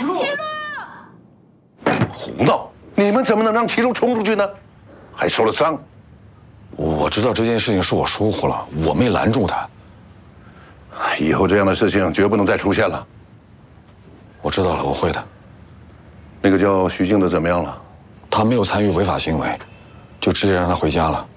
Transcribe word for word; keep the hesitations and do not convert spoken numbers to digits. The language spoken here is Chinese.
齐路， 胡闹！你们怎么能让齐路冲出去呢？还受了伤。 我知道这件事情是我疏忽了，我没拦住他。 以后这样的事情绝不能再出现了。 我知道了，我会的。 那个叫徐静的怎么样了？ 他没有参与违法行为，就直接让他回家了。